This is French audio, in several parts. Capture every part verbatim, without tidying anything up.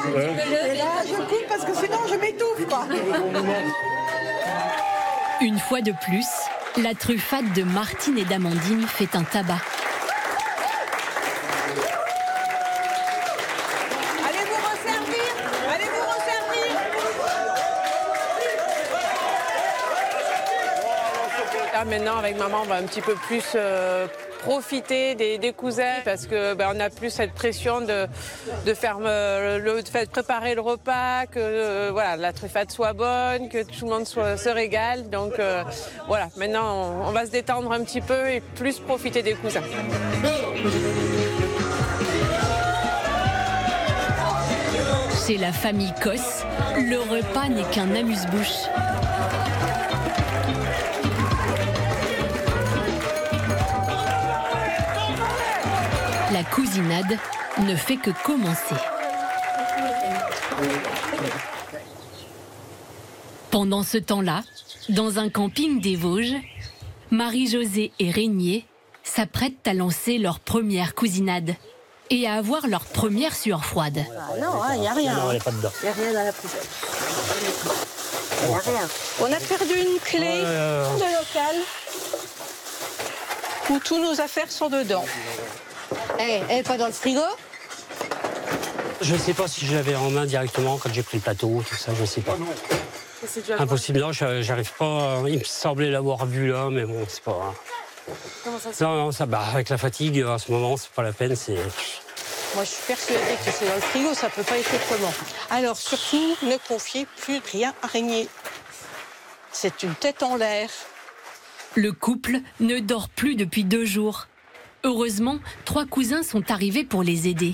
Et là, je coupe parce que sinon je m'étouffe, quoi. Une fois de plus, la truffade de Martine et d'Amandine fait un tabac. Allez vous resservir, allez vous resservir. Là maintenant avec maman on va un petit peu plus euh, profiter des, des cousins parce que ben, on n'a plus cette pression de, de faire euh, le, de faire préparer le repas, que euh, voilà, la truffade soit bonne, que tout le monde soit, se régale. Donc euh, voilà, maintenant on, on va se détendre un petit peu et plus profiter des cousins. Chez la famille Cosse, le repas n'est qu'un amuse-bouche. La cousinade ne fait que commencer. Pendant ce temps-là, dans un camping des Vosges, Marie-Josée et Régnier s'apprêtent à lancer leur première cousinade et à avoir leur première sueur froide. Ah non, il n'y a rien. Non, elle n'est pas dedans. Il n'y a rien dans la poubelle. Il n'y a rien. On a perdu une clé Ouais, euh... de local où tous nos affaires sont dedans. Elle n'est pas dans le frigo? Je ne sais pas si je l'avais en main directement quand j'ai pris le plateau, tout ça, je ne sais pas. Impossible, non, j'arrive pas. Il me semblait l'avoir vu là, mais bon, c'est pas. Comment ça se Non, non, ça, bah, avec la fatigue, à ce moment, c'est pas la peine, c'est. Moi, je suis persuadée que c'est dans le frigo, ça ne peut pas être autrement. Alors, surtout, ne confiez plus rien à Régnier. C'est une tête en l'air. Le couple ne dort plus depuis deux jours. Heureusement, trois cousins sont arrivés pour les aider.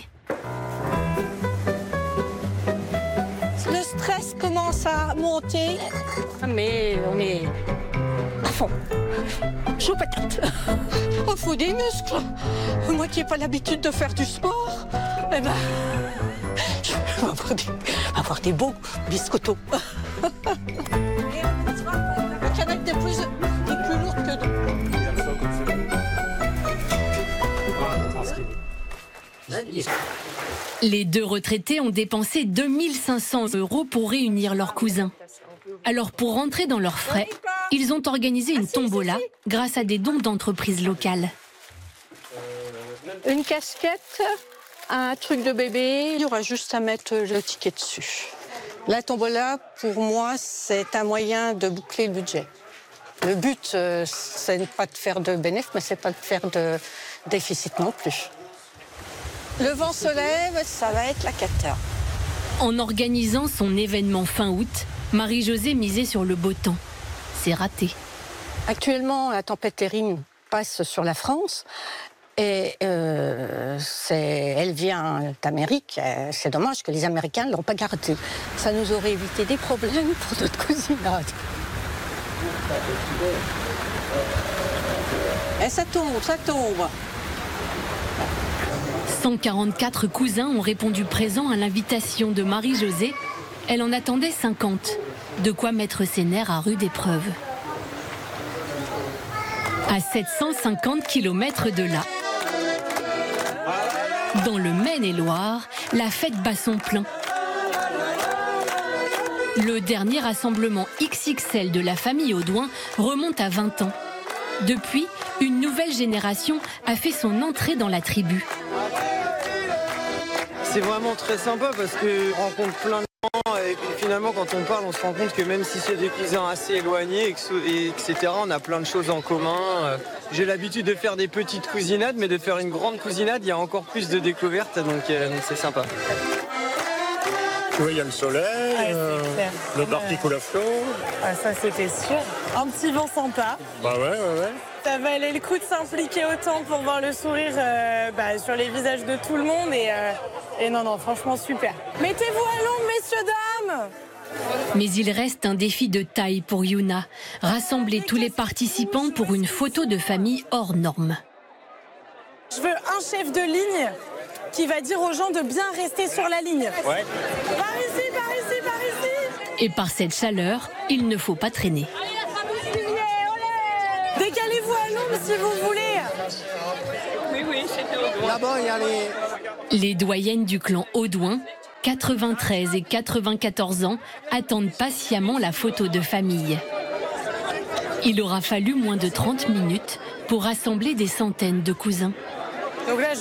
Le stress commence à monter, mais on est à fond. Chaud patate. Il faut des muscles. Moi qui n'ai pas l'habitude de faire du sport, eh ben, je vais avoir des, avoir des beaux biscottos. La canette est plus, est plus lourde que deux. Les deux retraités ont dépensé deux mille cinq cents euros pour réunir leurs cousins. Alors pour rentrer dans leurs frais, ils ont organisé une tombola grâce à des dons d'entreprises locales. Une casquette, un truc de bébé, il y aura juste à mettre le ticket dessus. La tombola, pour moi, c'est un moyen de boucler le budget. Le but, euh, c'est pas de faire de bénéfice, mais c'est pas de faire de déficit non plus. Le vent se lève, ça va être la cata. En organisant son événement fin août, Marie-Josée misait sur le beau temps. C'est raté. Actuellement, la tempête Erin passe sur la France et euh, elle vient d'Amérique. C'est dommage que les Américains ne l'ont pas gardée. Ça nous aurait évité des problèmes pour notre cousinade. Et ça tombe, ça tombe. cent quarante-quatre cousins ont répondu présents à l'invitation de Marie-Josée. Elle en attendait cinquante. De quoi mettre ses nerfs à rude épreuve. À sept cent cinquante kilomètres de là, dans le Maine-et-Loire, la fête bat son plein. Le dernier rassemblement X X L de la famille Audouin remonte à vingt ans. Depuis, une nouvelle génération a fait son entrée dans la tribu. C'est vraiment très sympa parce qu'on rencontre plein de gens et puis finalement quand on parle on se rend compte que même si c'est des cousins assez éloignés, et cetera, on a plein de choses en commun. J'ai l'habitude de faire des petites cousinades, mais de faire une grande cousinade, il y a encore plus de découvertes, donc euh, c'est sympa. Oui, il y a le soleil, ah, euh, le articulation. Ah, ça c'était sûr. Un petit vent sympa. Bah ouais, ouais, ouais. Ça valait le coup de s'impliquer autant pour voir le sourire euh, bah, sur les visages de tout le monde. Et, euh, et non, non, franchement, super. Mettez-vous à l'ombre, messieurs, dames. Mais il reste un défi de taille pour Yuna. Rassembler tous les participants pour une photo de famille hors norme. Je veux un chef de ligne qui va dire aux gens de bien rester sur la ligne. Ouais. Par ici, par ici, par ici. Et par cette chaleur, il ne faut pas traîner. Décalez-vous à l'ombre si vous voulez. Oui, oui, c'était Audouin. Là-bas, il y a les... Les doyennes du clan Audouin, quatre-vingt-treize et quatre-vingt-quatorze ans attendent patiemment la photo de famille. Il aura fallu moins de trente minutes pour rassembler des centaines de cousins. Donc là,